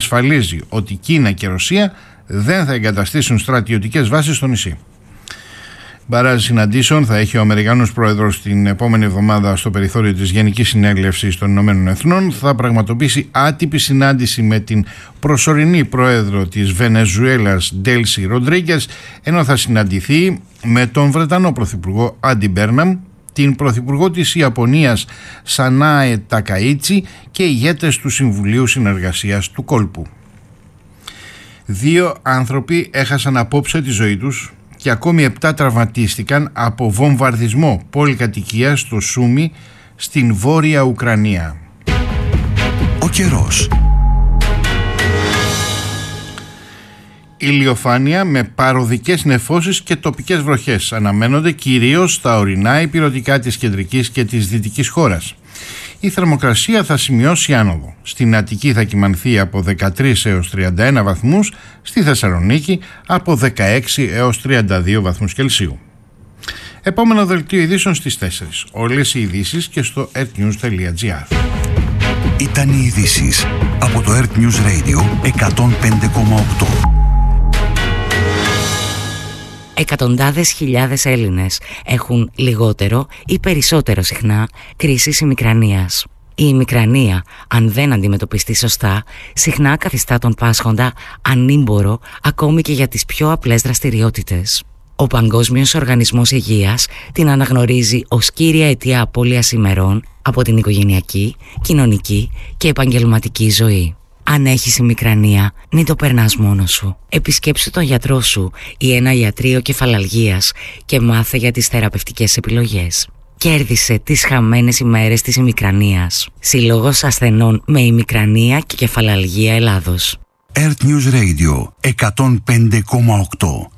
διασφαλίζει ότι Κίνα και Ρωσία δεν θα εγκαταστήσουν στρατιωτικές βάσεις στο νησί. Μπαράζ συναντήσεων θα έχει ο Αμερικανός Πρόεδρος την επόμενη εβδομάδα στο περιθώριο της Γενικής Συνέλευσης των Ηνωμένων Εθνών. Θα πραγματοποιήσει άτυπη συνάντηση με την προσωρινή Πρόεδρο της Βενεζουέλας Ντέλσι Ροντρίγκες, ενώ θα συναντηθεί με τον Βρετανό Πρωθυπουργό Άντι Μπέρναμ, την Πρωθυπουργό της Ιαπωνίας Σανάε Τακαΐτσι και ηγέτες του Συμβουλίου Συνεργασίας του Κόλπου. 2 άνθρωποι έχασαν απόψε τη ζωή τους και ακόμη 7 τραυματίστηκαν από βομβαρδισμό πολυκατοικίας στο Σούμι στην Βόρεια Ουκρανία. Ο καιρός. Ηλιοφάνεια με παροδικές νεφώσεις και τοπικές βροχές αναμένονται κυρίως στα ορεινά ηπειρωτικά της κεντρικής και της δυτικής χώρας. Η θερμοκρασία θα σημειώσει άνοδο. Στην Αττική θα κυμανθεί από 13 έως 31 βαθμούς, στη Θεσσαλονίκη από 16 έως 32 βαθμούς Κελσίου. Επόμενο δελτίο ειδήσεων στις 4. Όλες οι ειδήσεις και στο earthnews.gr. Ήταν οι ειδήσεις από το Earth News Radio 105,8. Εκατοντάδες χιλιάδες Έλληνες έχουν λιγότερο ή περισσότερο συχνά κρίσεις ημικρανίας. Η ημικρανία, αν δεν αντιμετωπιστεί σωστά, συχνά καθιστά τον πάσχοντα ανήμπορο ακόμη και για τις πιο απλές δραστηριότητες. Ο Παγκόσμιος Οργανισμός Υγείας την αναγνωρίζει ως κύρια αιτία απώλειας ημερών από την οικογενειακή, κοινωνική και επαγγελματική ζωή. Αν έχεις ημικρανία, μην το περνάς μόνος σου. Επισκέψου τον γιατρό σου ή ένα ιατρείο κεφαλαλγίας και μάθε για τις θεραπευτικές επιλογές. Κέρδισε τις χαμένες ημέρες της ημικρανίας. Σύλλογος Ασθενών με Ημικρανία και Κεφαλαλγία Ελλάδος. Earth News Radio 105,8.